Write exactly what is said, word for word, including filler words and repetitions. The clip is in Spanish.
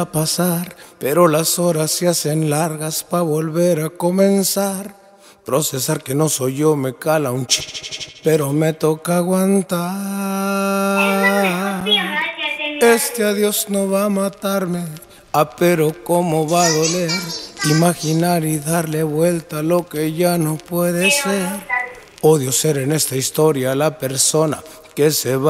a pasar, pero las horas se hacen largas pa' volver a comenzar. Procesar que no soy yo me cala un ch, pero me toca aguantar. Este adiós no va a matarme, ah, pero cómo va a doler. Imaginar y darle vuelta a lo que ya no puede ser. Odio ser en esta historia la persona que se va.